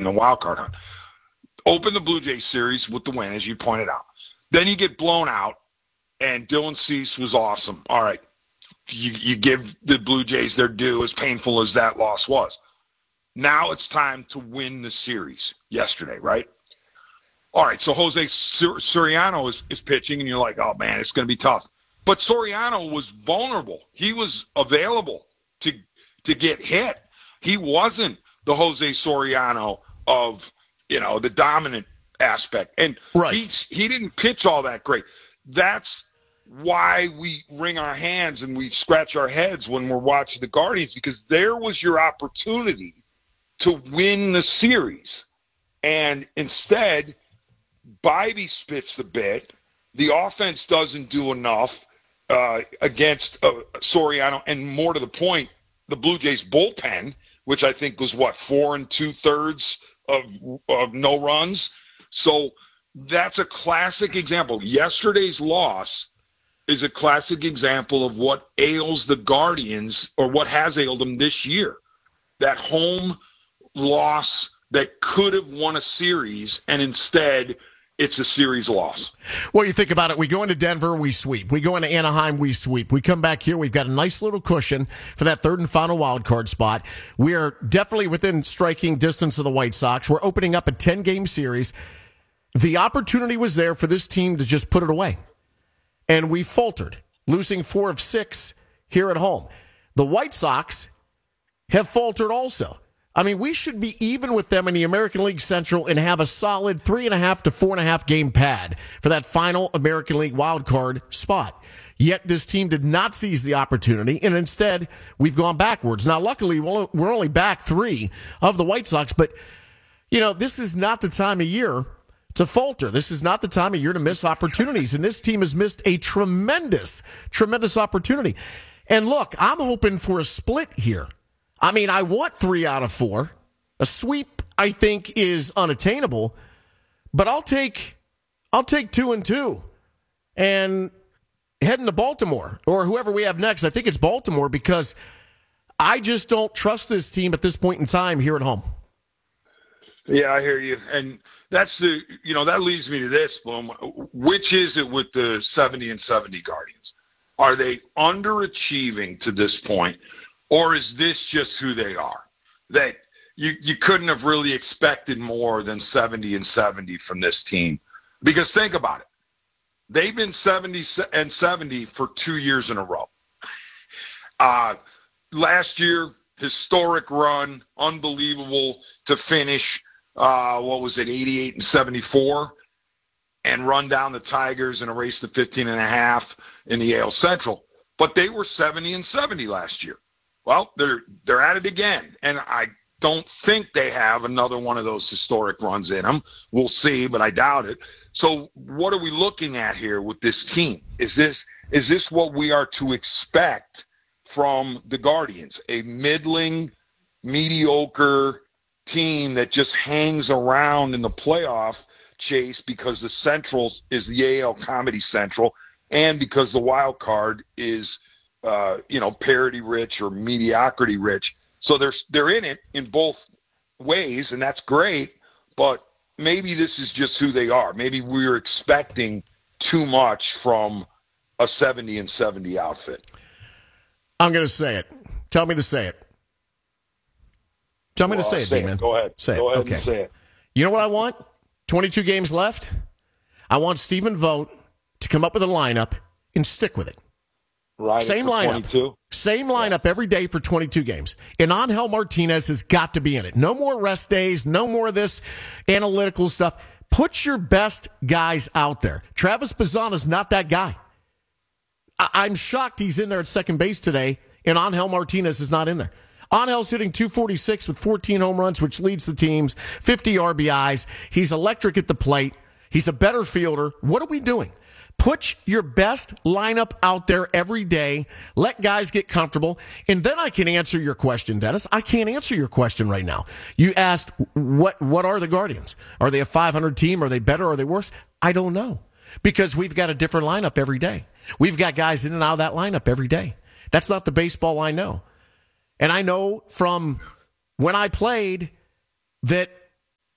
the wild card hunt. Open the Blue Jays series with the win, as you pointed out. Then you get blown out, and Dylan Cease was awesome. All right, you give the Blue Jays their due, as painful as that loss was. Now it's time to win the series yesterday, right? All right, so Jose Soriano is pitching, and you're like, oh, man, it's going to be tough. But Soriano was vulnerable. He was available to get hit. He wasn't the Jose Soriano of, the dominant aspect. And right. he didn't pitch all that great. That's why we wring our hands and we scratch our heads when we're watching the Guardians, because there was your opportunity to win the series. And instead, Bibee spits the bit. The offense doesn't do enough against Soriano. And more to the point, the Blue Jays bullpen, which I think was 4 2/3 of no runs. So that's a classic example. Yesterday's loss is a classic example of what ails the Guardians, or what has ailed them this year. That home loss that could have won a series, and instead it's a series loss. Well, you think about it. We go into Denver, we sweep. We go into Anaheim, we sweep. We come back here, we've got a nice little cushion for that third and final wild card spot. We are definitely within striking distance of the White Sox. We're opening up a 10-game series. The opportunity was there for this team to just put it away. And we faltered, losing 4 of 6 here at home. The White Sox have faltered also. I mean, we should be even with them in the American League Central and have a solid 3.5 to 4.5 game pad for that final American League wild card spot. Yet this team did not seize the opportunity, and instead we've gone backwards. Now, luckily, we're only back 3 of the White Sox, but, this is not the time of year to falter. This is not the time of year to miss opportunities, and this team has missed a tremendous, tremendous opportunity. And look, I'm hoping for a split here. I mean, I want 3 out of 4. A sweep, I think, is unattainable, but I'll take 2 and 2 and heading to Baltimore, or whoever we have next. I think it's Baltimore, because I just don't trust this team at this point in time here at home. Yeah, I hear you. And that's that leads me to this, Boom. Which is it with the 70 and 70 Guardians? Are they underachieving to this point? Or is this just who they are? That you couldn't have really expected more than 70 and 70 from this team. Because think about it. They've been 70 and 70 for 2 years in a row. Last year, historic run, unbelievable to finish, 88 and 74, and run down the Tigers and erase the 15.5 in the AL Central. But they were 70 and 70 last year. Well, they're at it again, and I don't think they have another one of those historic runs in them. We'll see, but I doubt it. So what are we looking at here with this team? Is this what we are to expect from the Guardians? A middling, mediocre team that just hangs around in the playoff chase because the Central is the AL Comedy Central, and because the wild card is parity rich or mediocrity rich. So they're in it in both ways, and that's great, but maybe this is just who they are. Maybe we're expecting too much from a 70 and 70 outfit. I'm going to say it. Tell me to say it. Tell me to say it, D-Man. Go ahead. Say it. Go ahead okay. and say it. You know what I want? 22 games left. I want Stephen Vogt to come up with a lineup and stick with it. Right. Same lineup. 22. Same lineup every day for 22 games. And Angel Martinez has got to be in it. No more rest days. No more of this analytical stuff. Put your best guys out there. Travis Bazzana's not that guy. I'm shocked he's in there at second base today, and Angel Martinez is not in there. Angel's hitting .246 with 14 home runs, which leads the teams, 50 RBIs. He's electric at the plate. He's a better fielder. What are we doing? Put your best lineup out there every day. Let guys get comfortable. And then I can answer your question, Dennis. I can't answer your question right now. You asked, what are the Guardians? Are they a 500 team? Are they better? Are they worse? I don't know. Because we've got a different lineup every day. We've got guys in and out of that lineup every day. That's not the baseball I know. And I know from when I played that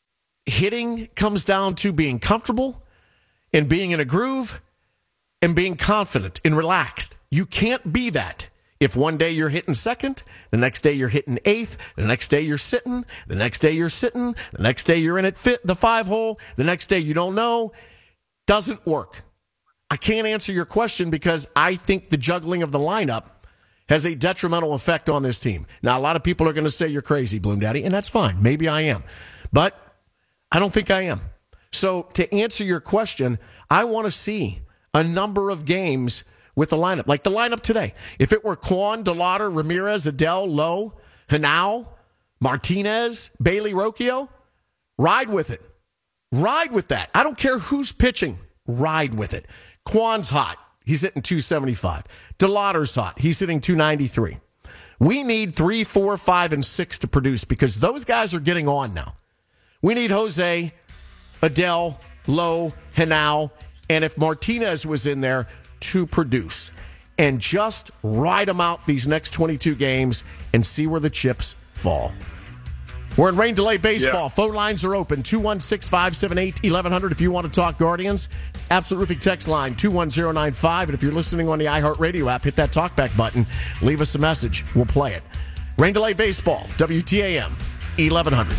Hitting comes down to being comfortable and being in a groove and being confident and relaxed. You can't be that if one day you're hitting second, the next day you're hitting eighth, the next day you're sitting, the next day you're sitting, the next day you're in at the 5-hole, the next day you don't know. Doesn't work. I can't answer your question because I think the juggling of the lineup has a detrimental effect on this team. Now, a lot of people are going to say you're crazy, Bloom Daddy, and that's fine. Maybe I am. But I don't think I am. So to answer your question, I want to see a number of games with the lineup. Like the lineup today. If it were Kwon, DeLauder, Ramirez, Adele, Lowe, Hanau, Martinez, Bailey Rocchio, ride with it. Ride with that. I don't care who's pitching. Ride with it. Kwon's hot. He's hitting 275. DeLauder's hot. He's hitting 293. We need 3, 4, 5, and 6 to produce because those guys are getting on now. We need Jose, Adele, Lowe, Hanau, and if Martinez was in there, to produce. And just ride them out these next 22 games and see where the chips fall. We're in rain delay baseball. Yeah. Phone lines are open. 216-578-1100 if you want to talk Guardians. Absolute Roofing text line 21095. And if you're listening on the iHeartRadio app, hit that talkback button. Leave us a message. We'll play it. Rain delay baseball. WTAM 1100.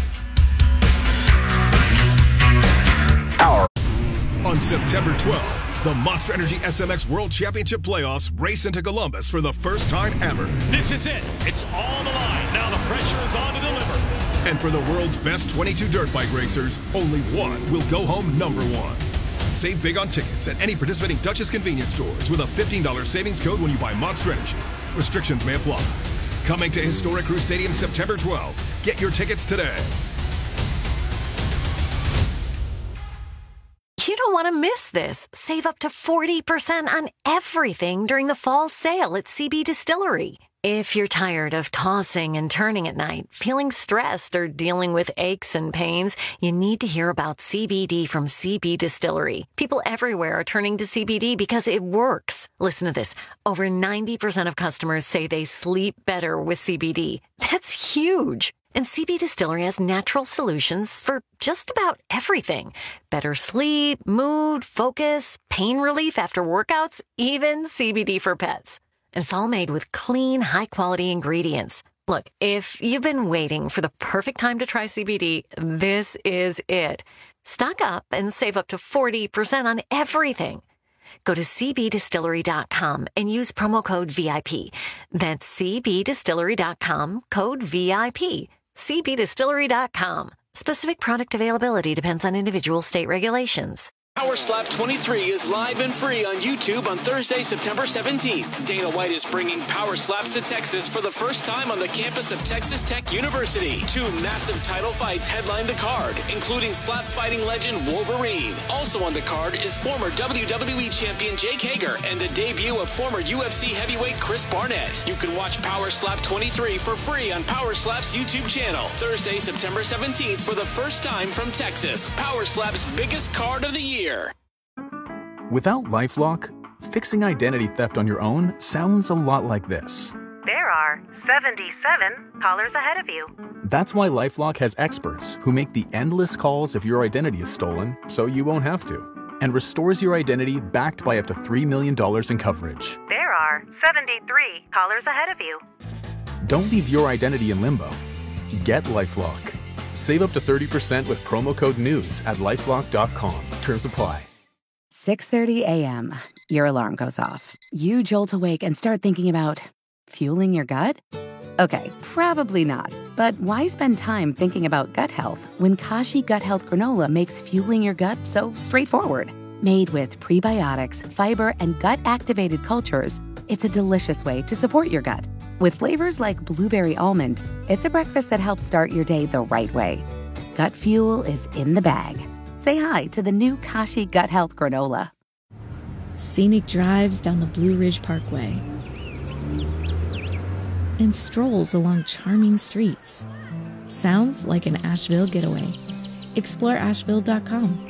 On September 12th, the Monster Energy SMX World Championship Playoffs race into Columbus for the first time ever. This is it. It's on the line. Now the pressure is on to deliver. And for the world's best 22 dirt bike racers, only one will go home number one. Save big on tickets at any participating Dutchess convenience stores with a $15 savings code when you buy Monster Energy. Restrictions may apply. Coming to Historic Crew Stadium September 12th. Get your tickets today. You don't want to miss this. Save up to 40% on everything during the fall sale at CB Distillery. If you're tired of tossing and turning at night, feeling stressed, or dealing with aches and pains, you need to hear about CBD from CB Distillery. People everywhere are turning to CBD because it works. Listen to this. Over 90% of customers say they sleep better with CBD. That's huge. And CB Distillery has natural solutions for just about everything. Better sleep, mood, focus, pain relief after workouts, even CBD for pets. And it's all made with clean, high-quality ingredients. Look, if you've been waiting for the perfect time to try CBD, this is it. Stock up and save up to 40% on everything. Go to cbdistillery.com and use promo code VIP. That's cbdistillery.com, code VIP. cbdistillery.com. Specific product availability depends on individual state regulations. Power Slap 23 is live and free on YouTube on Thursday, September 17th. Dana White is bringing Power Slaps to Texas for the first time on the campus of Texas Tech University. 2 massive title fights headline the card, including slap fighting legend Wolverine. Also on the card is former WWE champion Jake Hager and the debut of former UFC heavyweight Chris Barnett. You can watch Power Slap 23 for free on Power Slap's YouTube channel. Thursday, September 17th for the first time from Texas. Power Slap's biggest card of the year. Without LifeLock, fixing identity theft on your own sounds a lot like this. There are 77 callers ahead of you. That's why LifeLock has experts who make the endless calls if your identity is stolen, so you won't have to, and restores your identity backed by up to $3 million in coverage. There are 73 callers ahead of you. Don't leave your identity in limbo. Get LifeLock. Save up to 30% with promo code NEWS at LifeLock.com. Terms apply. 6:30 a.m. Your alarm goes off. You jolt awake and start thinking about fueling your gut? Okay, probably not. But why spend time thinking about gut health when Kashi Gut Health Granola makes fueling your gut so straightforward? Made with prebiotics, fiber, and gut-activated cultures, it's a delicious way to support your gut. With flavors like blueberry almond, it's a breakfast that helps start your day the right way. Gut fuel is in the bag. Say hi to the new Kashi Gut Health Granola. Scenic drives down the Blue Ridge Parkway and strolls along charming streets. Sounds like an Asheville getaway. Explore Asheville.com.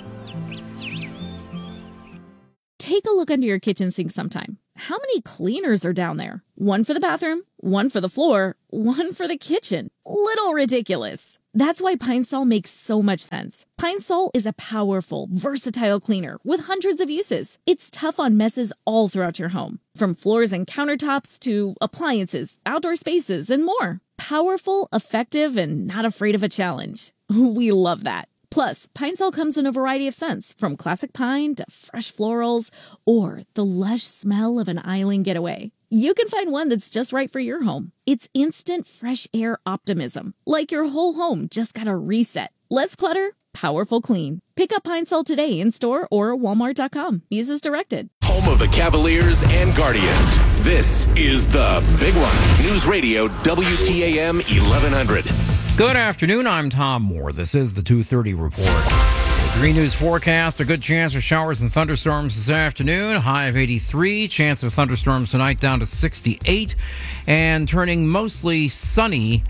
Take a look under your kitchen sink sometime. How many cleaners are down there? One for the bathroom, one for the floor, one for the kitchen. Little ridiculous. That's why Pine Sol makes so much sense. Pine Sol is a powerful, versatile cleaner with hundreds of uses. It's tough on messes all throughout your home, from floors and countertops to appliances, outdoor spaces, and more. Powerful, effective, and not afraid of a challenge. We love that. Plus, Pine Sol comes in a variety of scents, from classic pine to fresh florals, or the lush smell of an island getaway. You can find one that's just right for your home. It's instant fresh air optimism, like your whole home just got a reset. Less clutter, powerful clean. Pick up Pine Sol today in store or Walmart.com. Use as directed. Home of the Cavaliers and Guardians. This is the Big One. News Radio WTAM 1100. Good afternoon. I'm Tom Moore. This is the 2:30 report. With your news forecast, a good chance of showers and thunderstorms this afternoon. High of 83. Chance of thunderstorms tonight down to 68. And turning mostly sunny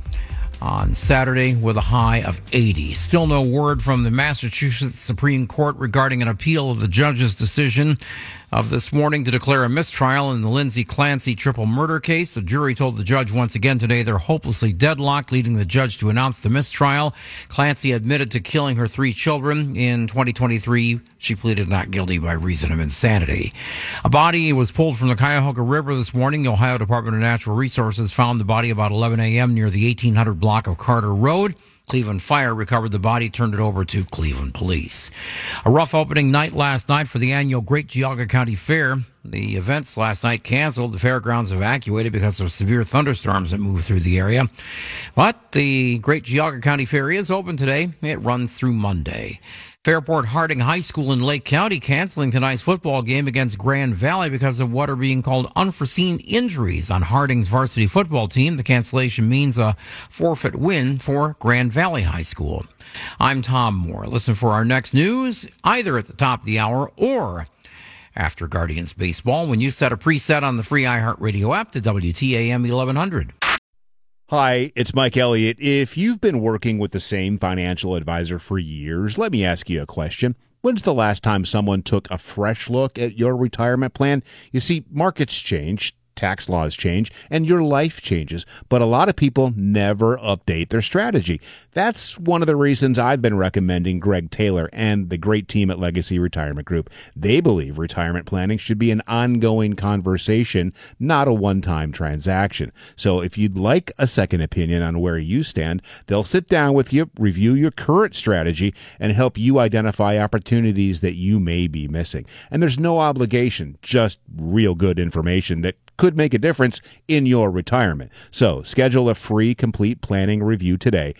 on Saturday with a high of 80. Still no word from the Massachusetts Supreme Court regarding an appeal of the judge's decision of this morning to declare a mistrial in the Lindsay Clancy triple murder case. The jury told the judge once again today they're hopelessly deadlocked, leading the judge to announce the mistrial. Clancy admitted to killing her 3 children in 2023. She pleaded not guilty by reason of insanity. A body was pulled from the Cuyahoga River this morning. The Ohio Department of Natural Resources found the body about 11 a.m. near the 1800 block of Carter Road. Cleveland Fire recovered the body, turned it over to Cleveland Police. A rough opening night last night for the annual Great Geauga County Fair. The events last night canceled. The fairgrounds evacuated because of severe thunderstorms that moved through the area. But the Great Geauga County Fair is open today. It runs through Monday. Fairport Harding High School in Lake County canceling tonight's football game against Grand Valley because of what are being called unforeseen injuries on Harding's varsity football team. The cancellation means a forfeit win for Grand Valley High School. I'm Tom Moore. Listen for our next news either at the top of the hour or after Guardians baseball when you set a preset on the free iHeartRadio app to WTAM 1100. Hi, it's Mike Elliott. If you've been working with the same financial advisor for years, let me ask you a question. When's the last time someone took a fresh look at your retirement plan? You see, markets change, tax laws change, and your life changes, but a lot of people never update their strategy. That's one of the reasons I've been recommending Greg Taylor and the great team at Legacy Retirement Group. They believe retirement planning should be an ongoing conversation, not a one-time transaction. So if you'd like a second opinion on where you stand, they'll sit down with you, review your current strategy, and help you identify opportunities that you may be missing. And there's no obligation, just real good information that could make a difference in your retirement. So schedule a free complete planning review today.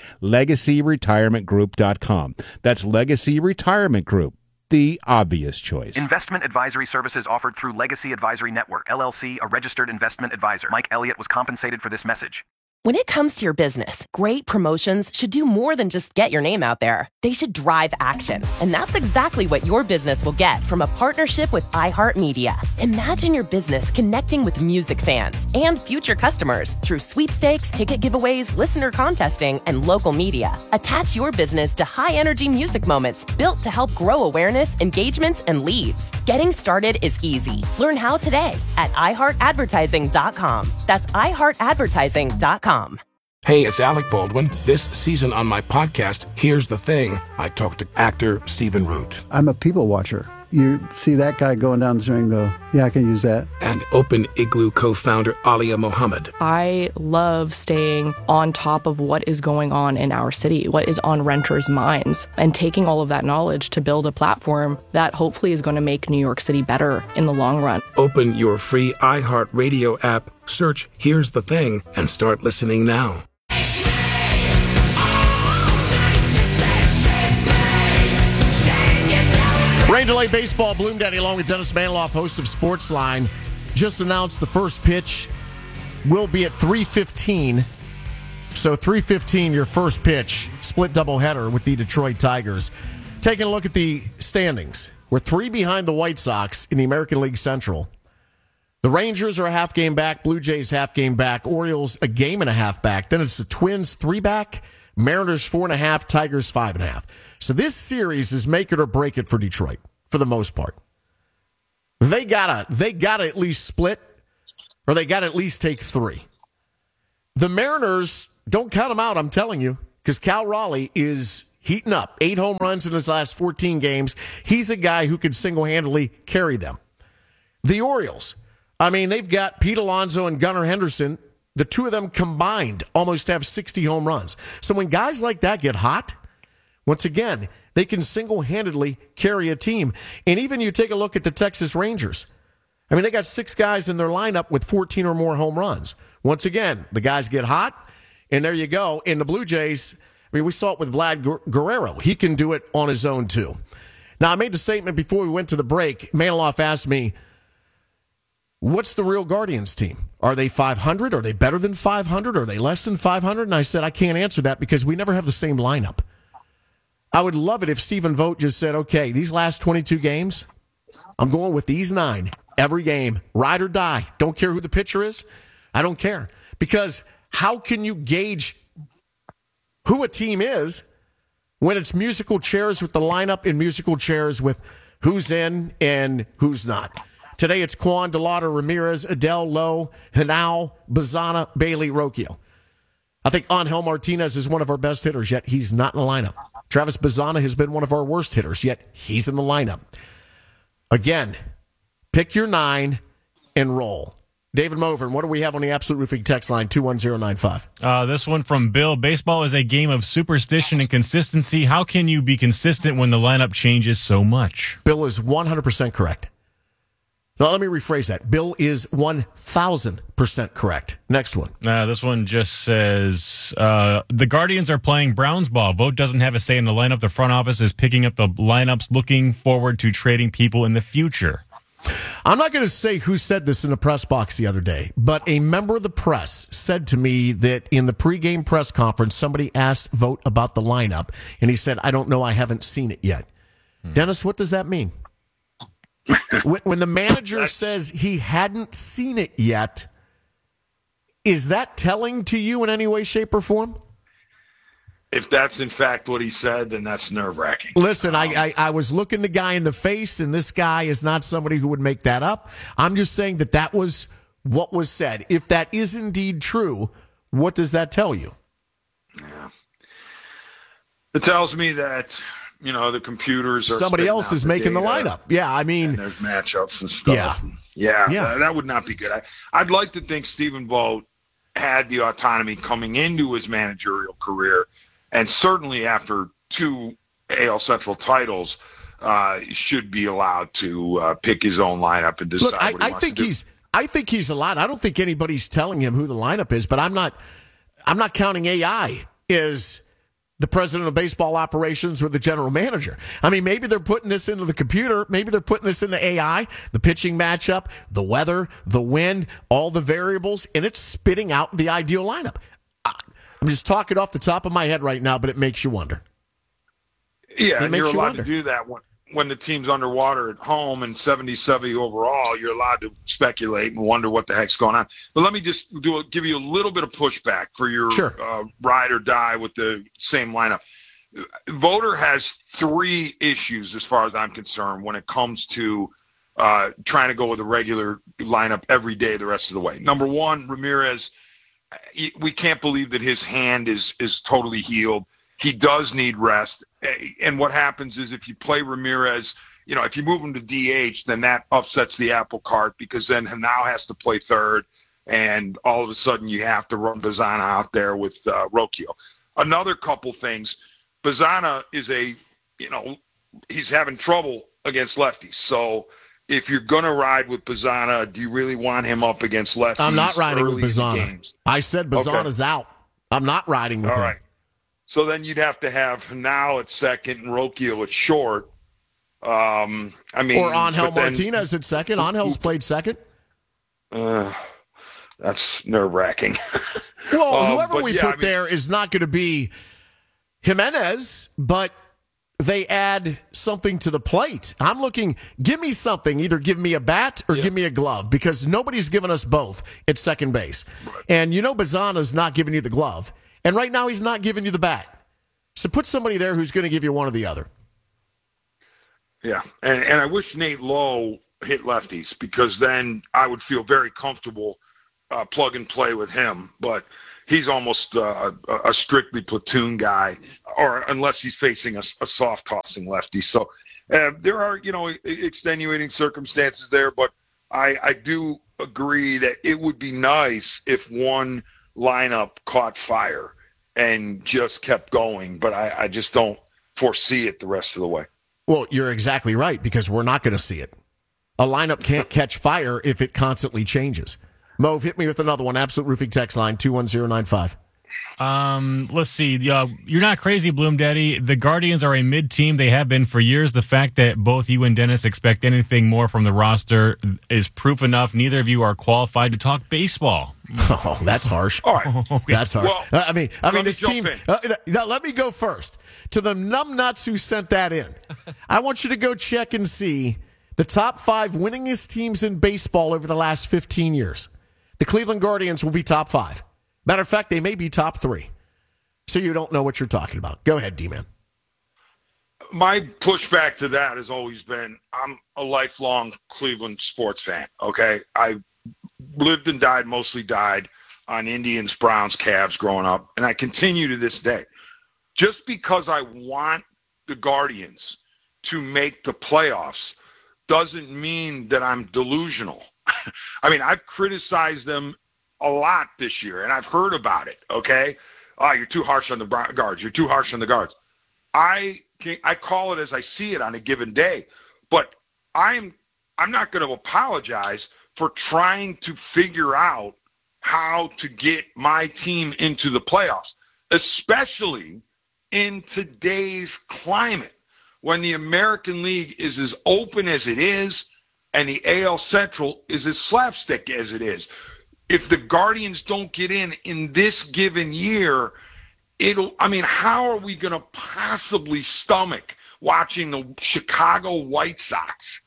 LegacyRetirementGroup.com. That's Legacy Retirement Group, the obvious choice. Investment advisory services offered through Legacy Advisory Network, LLC, a registered investment advisor. Mike Elliott was compensated for this message. When it comes to your business, great promotions should do more than just get your name out there. They should drive action. And that's exactly what your business will get from a partnership with iHeartMedia. Imagine your business connecting with music fans and future customers through sweepstakes, ticket giveaways, listener contesting, and local media. Attach your business to high-energy music moments built to help grow awareness, engagements, and leads. Getting started is easy. Learn how today at iHeartAdvertising.com. That's iHeartAdvertising.com. Hey, it's Alec Baldwin. This season on my podcast, Here's the Thing, I talked to actor Stephen Root. I'm a people watcher. You see that guy going down the street and go, yeah, I can use that. And Open Igloo co-founder Alia Mohammed. I love staying on top of what is going on in our city, what is on renters' minds, and taking all of that knowledge to build a platform that hopefully is going to make New York City better in the long run. Open your free iHeartRadio app, search Here's the Thing, and start listening now. Rain delay baseball. Bloom Daddy along with Dennis Manloff, host of Sportsline, just announced the first pitch will be at 3:15. So 3:15, your first pitch, split doubleheader with the Detroit Tigers. Taking a look at the standings. We're 3 behind the White Sox in the American League Central. The Rangers are a half game back, Blue Jays half game back, Orioles a game and a half back. Then it's the Twins 3 back, Mariners 4.5, Tigers 5.5. So this series is make it or break it for Detroit, for the most part. They gotta at least split, or they gotta at least take 3. The Mariners, don't count them out, I'm telling you. because Cal Raleigh is heating up. 8 home runs in his last 14 games. He's a guy who could single-handedly carry them. The Orioles, I mean, they've got Pete Alonso and Gunnar Henderson. The two of them combined almost have 60 home runs. So when guys like that get hot, once again, they can single-handedly carry a team. And even you take a look at the Texas Rangers. I mean, they got 6 guys in their lineup with 14 or more home runs. Once again, the guys get hot, and there you go. In the Blue Jays, I mean, we saw it with Vlad Guerrero. He can do it on his own, too. Now, I made the statement before we went to the break. Maniloff asked me, what's the real Guardians team? Are they 500? Are they better than 500? Are they less than 500? And I said, I can't answer that because we never have the same lineup. I would love it if Stephen Vogt just said, okay, these last 22 games, I'm going with these 9 every game, ride or die. Don't care who the pitcher is. I don't care. Because how can you gauge who a team is when it's musical chairs with the lineup and musical chairs with who's in and who's not? Today it's Kwan, DeLauder, Ramirez, Adele, Lowe, Hanau, Bazana, Bailey, Rocchio. I think Angel Martinez is one of our best hitters, yet he's not in the lineup. Travis Bazana has been one of our worst hitters, yet he's in the lineup. Again, pick your 9 and roll. David Movern, what do we have on the Absolute Roofing text line, 21095? This one from Bill. Baseball is a game of superstition and consistency. How can you be consistent when the lineup changes so much? Bill is 100% correct. Now, let me rephrase that. Bill is 1,000% correct. Next one. This one just says, the Guardians are playing Browns ball. Vogt doesn't have a say in the lineup. The front office is picking up the lineups, looking forward to trading people in the future. I'm not going to say who said this in the press box the other day, but a member of the press said to me that in the pregame press conference, somebody asked Vogt about the lineup, and he said, I don't know, I haven't seen it yet. Dennis, what does that mean? When the manager says he hadn't seen it yet, is that telling to you in any way, shape, or form? If that's in fact what he said, then that's nerve-wracking. Listen, I was looking the guy in the face, and this guy is not somebody who would make that up. I'm just saying that was what was said. If that is indeed true, what does that tell you? Yeah. It tells me that, the computers are... Somebody else is making the lineup. Yeah, I mean... And there's matchups and stuff. Yeah. That would not be good. I'd like to think Stephen Vogt had the autonomy coming into his managerial career, and certainly after 2 AL Central titles, should be allowed to pick his own lineup and decide what he wants to do. I think he's allowed. I don't think anybody's telling him who the lineup is, but I'm not counting AI as the president of baseball operations or the general manager. I mean, maybe they're putting this into the computer. Maybe they're putting this into AI, the pitching matchup, the weather, the wind, all the variables, and it's spitting out the ideal lineup. I'm just talking off the top of my head right now, but it makes you wonder. Yeah, and you're allowed to do that when the team's underwater at home and 70-70 overall. You're allowed to speculate and wonder what the heck's going on. But let me just give you a little bit of pushback for your ride or die with the same lineup. Voter has 3 issues as far as I'm concerned when it comes to trying to go with a regular lineup every day the rest of the way. Number 1, Ramirez, we can't believe that his hand is totally healed. He does need rest. And what happens is if you play Ramirez, if you move him to DH, then that upsets the apple cart because then Hanau has to play third, and all of a sudden you have to run Bazana out there with Rocchio. Another couple things, Bazana is he's having trouble against lefties. So if you're going to ride with Bazana, do you really want him up against lefties? I'm not riding with Bazana. I said Bazana's out. I'm not riding with him. All right. So then you'd have to have Hanau at second and Rocchio at short. Or Angel Martinez at second. Angel's played second. That's nerve-wracking. Well, whoever we put there is not going to be Jimenez, but they add something to the plate. I'm looking, give me something. Either give me a bat or give me a glove, because nobody's given us both at second base. Right. And Bazana's not giving you the glove. And right now he's not giving you the bat. So put somebody there who's going to give you one or the other. Yeah, and I wish Nate Lowe hit lefties, because then I would feel very comfortable plug and play with him. But he's almost a strictly platoon guy, or unless he's facing a soft tossing lefty. So there are, extenuating circumstances there, but I do agree that it would be nice if one lineup caught fire and just kept going, but I just don't foresee it the rest of the way. Well, you're exactly right, because we're not going to see it. A lineup can't catch fire if it constantly changes. Mo, hit me with another one. Absolute Roofing text line 21095. Let's see. You're not crazy, Bloom Daddy. The Guardians are a mid-team. They have been for years. The fact that both you and Dennis expect anything more from the roster is proof enough. Neither of you are qualified to talk baseball. Oh, that's harsh. All right. That's harsh. Well, I mean, this team's... now, let me go first. To the numbnuts who sent that in, I want you to go check and see the top 5 winningest teams in baseball over the last 15 years. The Cleveland Guardians will be top 5. Matter of fact, they may be top 3. So you don't know what you're talking about. Go ahead, D-Man. My pushback to that has always been, I'm a lifelong Cleveland sports fan, okay? I lived and died, mostly died on Indians, Browns, Cavs growing up, and I continue to this day. Just because I want the Guardians to make the playoffs doesn't mean that I'm delusional. I mean, I've criticized them a lot this year, and I've heard about it, okay? You're too harsh on the guards. You're too harsh on the guards. I call it as I see it on a given day, but I'm not going to apologize for trying to figure out how to get my team into the playoffs, especially in today's climate when the American League is as open as it is and the AL Central is as slapstick as it is. If the Guardians don't get in this given year, how are we going to possibly stomach watching the Chicago White Sox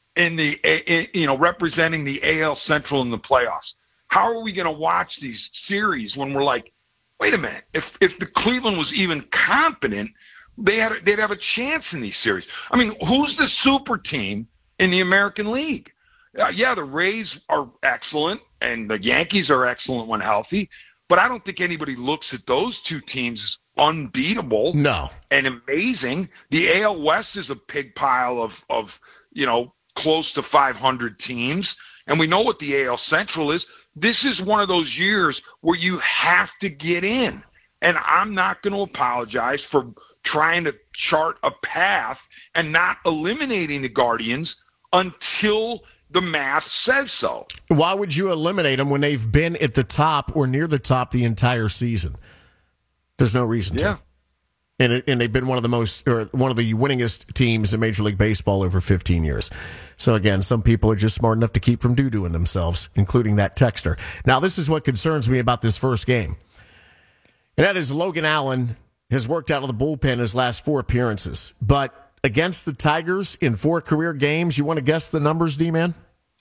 representing the AL Central in the playoffs? How are we going to watch these series when we're like, wait a minute, if the Cleveland was even competent, they'd have a chance in these series. I mean, who's the super team in the American League? The Rays are excellent, and the Yankees are excellent when healthy, but I don't think anybody looks at those two teams as unbeatable. No. And amazing. The AL West is a pig pile of close to 500 teams, and we know what the AL Central is. This is one of those years where you have to get in, and I'm not going to apologize for trying to chart a path and not eliminating the Guardians until the math says so. Why would you eliminate them when they've been at the top or near the top the entire season? There's no reason to. And they've been one of the winningest teams in Major League Baseball over 15 years. So again, some people are just smart enough to keep from doo-dooing themselves, including that texter. Now, this is what concerns me about this first game. And that is Logan Allen has worked out of the bullpen his last 4 appearances. But against the Tigers in 4 career games, you want to guess the numbers, D-Man?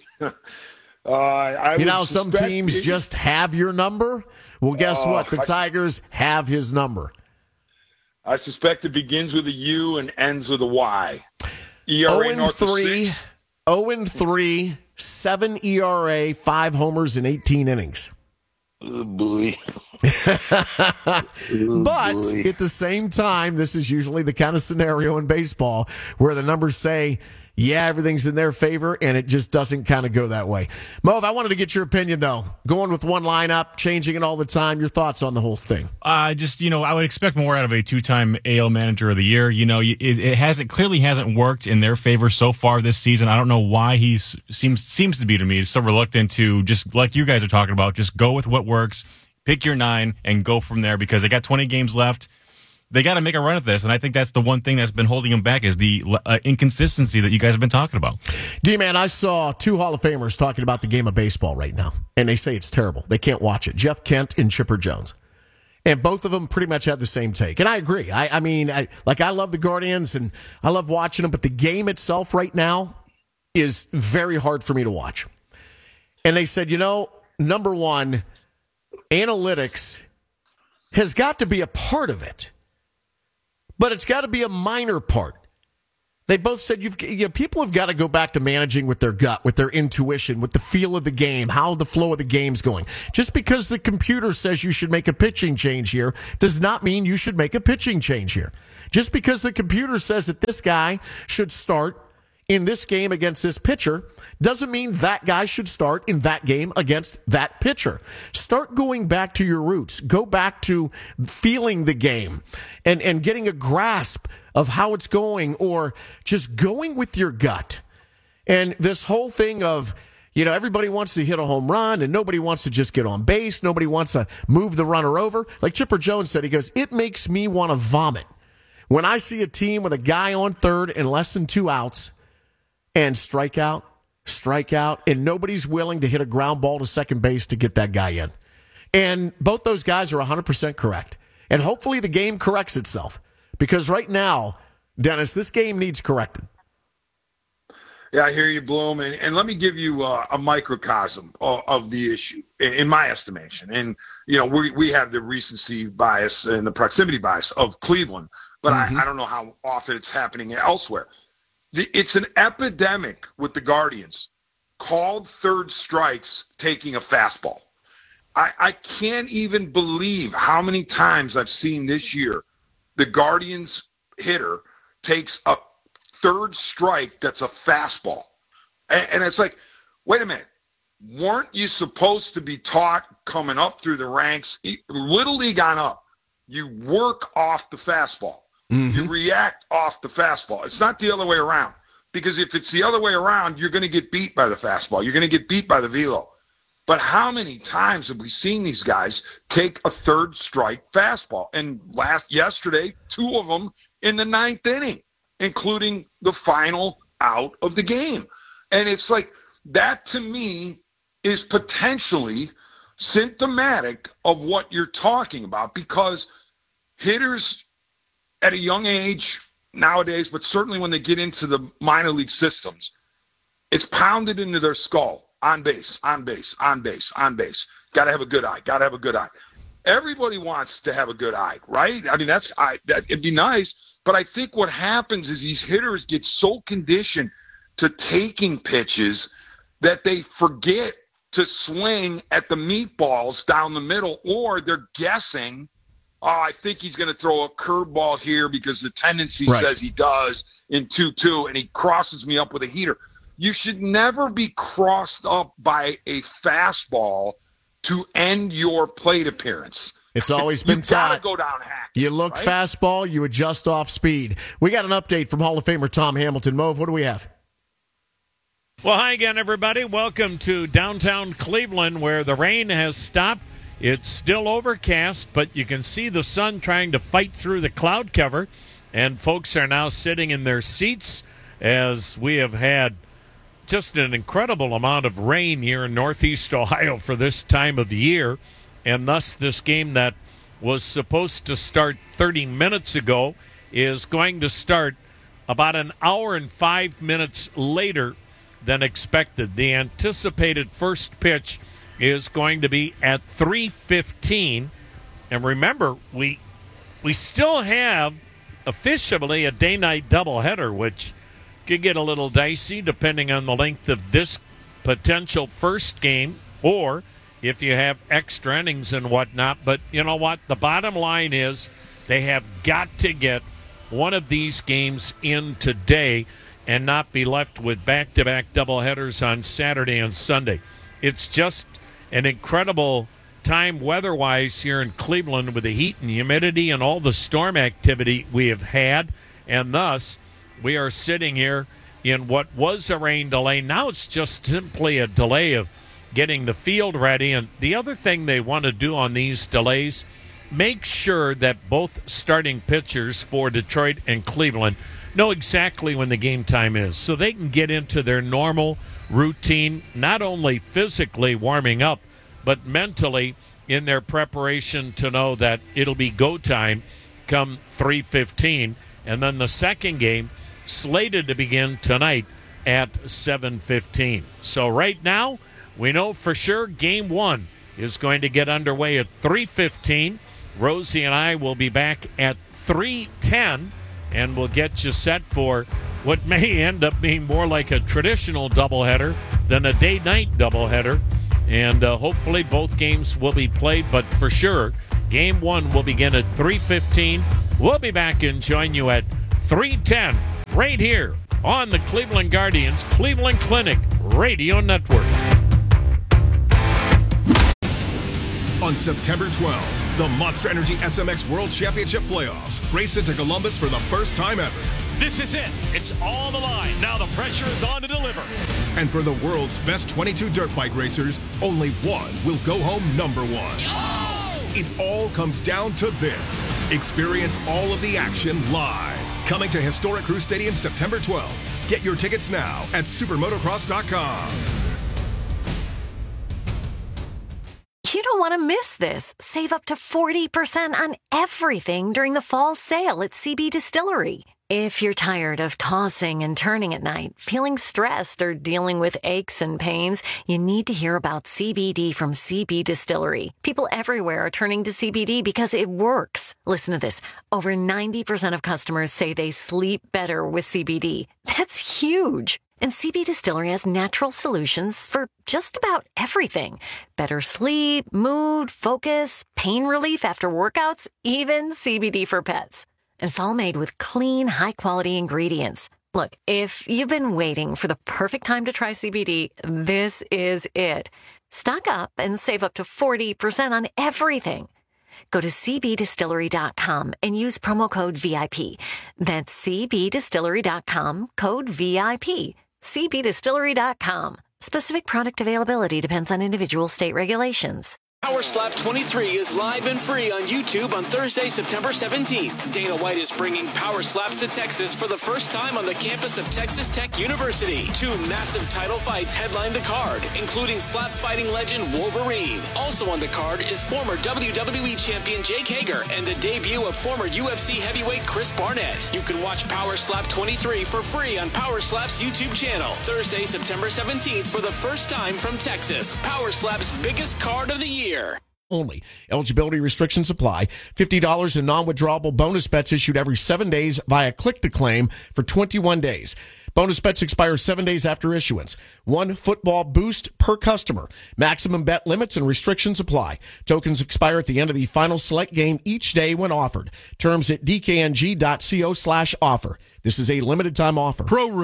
Some teams just have your number? Well, guess what? The Tigers have his number. I suspect it begins with a U and ends with a Y. ERA north of 6. 0-3, 7 ERA, 5 homers in 18 innings. Oh, boy. But at the same time, this is usually the kind of scenario in baseball where the numbers say, yeah, everything's in their favor, and it just doesn't kind of go that way. Mauve, I wanted to get your opinion, though. Going with one lineup, changing it all the time, your thoughts on the whole thing? I would expect more out of a 2-time AL Manager of the Year. It clearly hasn't worked in their favor so far this season. I don't know why he seems to be, to me, so reluctant to, just like you guys are talking about, just go with what works, pick your 9, and go from there, because they got 20 games left. They got to make a run at this, and I think that's the one thing that's been holding them back is the inconsistency that you guys have been talking about. D-Man, I saw 2 Hall of Famers talking about the game of baseball right now, and they say it's terrible. They can't watch it. Jeff Kent and Chipper Jones. And both of them pretty much had the same take. And I agree. I love the Guardians, and I love watching them, but the game itself right now is very hard for me to watch. And they said, number one, analytics has got to be a part of it. But it's got to be a minor part. They both said people have got to go back to managing with their gut, with their intuition, with the feel of the game, how the flow of the game's going. Just because the computer says you should make a pitching change here does not mean you should make a pitching change here. Just because the computer says that this guy should start in this game against this pitcher doesn't mean that guy should start in that game against that pitcher. Start going back to your roots. Go back to feeling the game and getting a grasp of how it's going, or just going with your gut. And this whole thing of, everybody wants to hit a home run and nobody wants to just get on base. Nobody wants to move the runner over. Like Chipper Jones said, he goes, it makes me want to vomit when I see a team with a guy on third and less than 2 outs and strike out, and nobody's willing to hit a ground ball to second base to get that guy in. And both those guys are 100% correct. And hopefully the game corrects itself. Because right now, Dennis, this game needs correcting. Yeah, I hear you, Bloom. And let me give you a microcosm of the issue, in my estimation. And, we have the recency bias and the proximity bias of Cleveland, but I don't know how often it's happening elsewhere. It's an epidemic with the Guardians. Called third strikes taking a fastball. I can't even believe how many times I've seen this year the Guardians hitter takes a third strike that's a fastball. And it's like, wait a minute. Weren't you supposed to be taught coming up through the ranks, Little League on up, you work off the fastball. You react off the fastball. It's not the other way around. Because if it's the other way around, you're going to get beat by the fastball. You're going to get beat by the velo. But how many times have we seen these guys take a third strike fastball? And yesterday, 2 of them in the 9th inning, including the final out of the game. And it's like, that to me is potentially symptomatic of what you're talking about, because hitters at a young age nowadays, but certainly when they get into the minor league systems, it's pounded into their skull. On base, on base, on base, on base. Got to have a good eye. Got to have a good eye. Everybody wants to have a good eye, right? I mean, it'd be nice. But I think what happens is these hitters get so conditioned to taking pitches that they forget to swing at the meatballs down the middle, or they're guessing, I think he's going to throw a curveball here because the tendency says he does in 2-2, and he crosses me up with a heater. You should never be crossed up by a fastball to end your plate appearance. It's always been taught. You got to go down hack. You look fastball, you adjust off speed. We got an update from Hall of Famer Tom Hamilton. Mauve, what do we have? Well, hi again, everybody. Welcome to downtown Cleveland, where the rain has stopped. It's still overcast, but you can see the sun trying to fight through the cloud cover, and folks are now sitting in their seats as we have had just an incredible amount of rain here in Northeast Ohio for this time of the year, and thus this game that was supposed to start 30 minutes ago is going to start about an hour and 5 minutes later than expected. The anticipated first pitch is going to be at 3:15, and remember, we still have officially a day-night doubleheader, which could get a little dicey depending on the length of this potential first game, or if you have extra innings and whatnot. But you know what? The bottom line is they have got to get one of these games in today and not be left with back-to-back doubleheaders on Saturday and Sunday. It's just an incredible time weather-wise here in Cleveland with the heat and humidity and all the storm activity we have had, and thus we are sitting here in what was a rain delay. Now it's just simply a delay of getting the field ready. And the other thing they want to do on these delays, make sure that both starting pitchers for Detroit and Cleveland know exactly when the game time is, so they can get into their normal routine, not only physically warming up, but mentally in their preparation to know that it'll be go time come 3:15. And then the second game slated to begin tonight at 7:15. So right now, we know for sure game 1 is going to get underway at 3:15. Rosie and I will be back at 3:10, and we'll get you set for what may end up being more like a traditional doubleheader than a day-night doubleheader. And hopefully both games will be played, but for sure, Game 1 will begin at 3:15. We'll be back and join you at 3:10 right here on the Cleveland Guardians Cleveland Clinic Radio Network. On September 12th, the Monster Energy SMX World Championship Playoffs race into Columbus for the first time ever. This is it. It's all on the line. Now the pressure is on to deliver. And for the world's best 22 dirt bike racers, only one will go home number one. It all comes down to this. Experience all of the action live. Coming to Historic Crew Stadium September 12th. Get your tickets now at supermotocross.com. You don't want to miss this. Save up to 40% on everything during the fall sale at CB Distillery. If you're tired of tossing and turning at night, feeling stressed, or dealing with aches and pains, you need to hear about CBD from CB Distillery. People everywhere are turning to CBD because it works. Listen to this. Over 90% of customers say they sleep better with CBD. That's huge. And CB Distillery has natural solutions for just about everything. Better sleep, mood, focus, pain relief after workouts, even CBD for pets. And it's all made with clean, high-quality ingredients. Look, if you've been waiting for the perfect time to try CBD, this is it. Stock up and save up to 40% on everything. Go to cbdistillery.com and use promo code VIP. That's cbdistillery.com, code VIP. cbdistillery.com. Specific product availability depends on individual state regulations. Power Slap 23 is live and free on YouTube on Thursday, September 17th. Dana White is bringing Power Slaps to Texas for the first time on the campus of Texas Tech University. 2 massive title fights headline the card, including slap fighting legend Wolverine. Also on the card is former WWE champion Jake Hager and the debut of former UFC heavyweight Chris Barnett. You can watch Power Slap 23 for free on Power Slap's YouTube channel. Thursday, September 17th for the first time from Texas. Power Slap's biggest card of the year. Only. Eligibility restrictions apply. $50 in non-withdrawable bonus bets issued every 7 days via Click to Claim for 21 days. Bonus bets expire 7 days after issuance. 1 football boost per customer. Maximum bet limits and restrictions apply. Tokens expire at the end of the final select game each day when offered. Terms at dkng.co/offer. This is a limited time offer.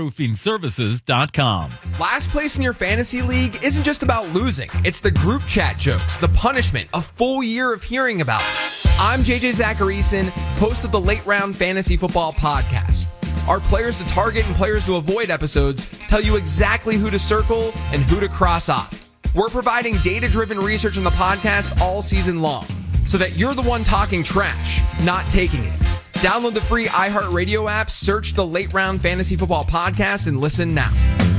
ProRoofingServices.com. Last place in your fantasy league isn't just about losing. It's the group chat jokes, the punishment, a full year of hearing about it. I'm JJ Zacharyson, host of the Late Round Fantasy Football Podcast. Our players to target and players to avoid episodes tell you exactly who to circle and who to cross off. We're providing data-driven research on the podcast all season long so that you're the one talking trash, not taking it. Download the free iHeartRadio app, search the Late Round Fantasy Football Podcast, and listen now.